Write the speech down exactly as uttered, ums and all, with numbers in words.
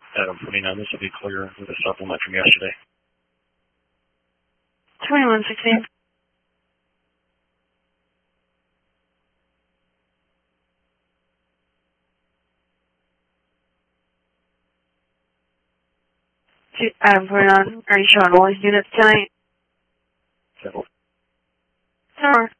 Adam twenty-nine, this will be clear with a supplement from yesterday. twenty-one sixteen. Adam twenty-nine, are you showing all these units tonight? Several. Sure.